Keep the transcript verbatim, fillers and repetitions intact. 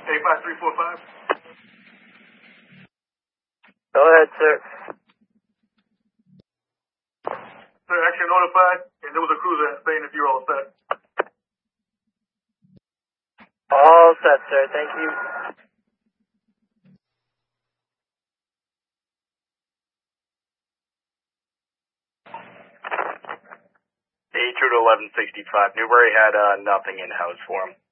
eight five three four five. Go ahead, sir. Sir, action notified, and there was a cruiser at Spain if you're all set. All set, sir. Thank you. eight two to eleven sixty-five. Newbury had uh, nothing in-house for him.